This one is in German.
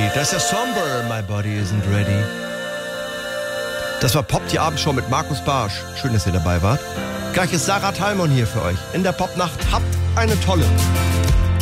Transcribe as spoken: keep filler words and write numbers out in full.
Das ist ja Somber, My Body Isn't Ready. Das war Pop, die Abendshow mit Markus Barsch. Schön, dass ihr dabei wart. Gleich ist Sarah Thalmon hier für euch. In der Popnacht habt eine tolle.